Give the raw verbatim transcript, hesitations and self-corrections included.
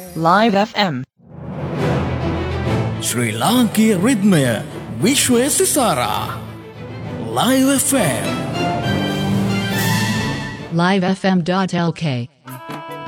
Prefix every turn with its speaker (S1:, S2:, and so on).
S1: Live F M.
S2: ශ්‍රී ලාංකීය රිද්මය විශ්වය සිසාරා. Live F M.
S3: live f m dot l k